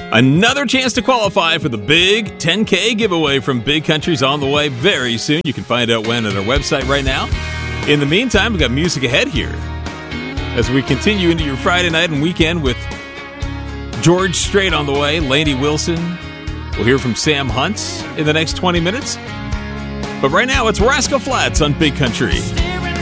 Another chance to qualify for the big 10K giveaway from Big Country's on the way very soon. You can find out when at our website right now. In the meantime, we've got music ahead here as we continue into your Friday night and weekend with George Strait on the way, Lainey Wilson. We'll hear from Sam Hunt in the next 20 minutes. But right now, it's Rascal Flatts on Big Country.